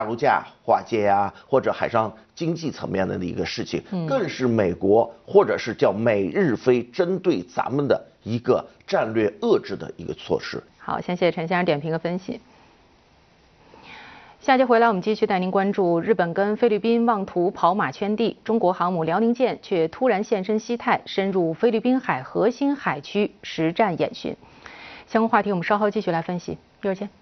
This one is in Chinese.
大陆架、划界啊，或者海上经济层面的一个事情，更是美国或者是叫美日菲针对咱们的一个战略遏制的一个措施。 好，谢谢陈先生点评和分析。下节回来，我们继续带您关注日本跟菲律宾妄图跑马圈地，中国航母辽宁舰却突然现身西太，深入菲律宾海核心海区实战演训。相关话题我们稍后继续来分析，一会儿见。